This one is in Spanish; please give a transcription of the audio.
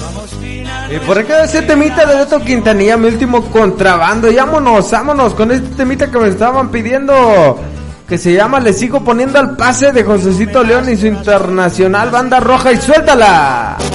Y por acá ese temita de Beto Quintanilla, mi último contrabando. Y vámonos con este temita que me estaban pidiendo, que se llama Le Sigo Poniendo al Pase, de Josecito León y su internacional Banda Roja. Y suéltala.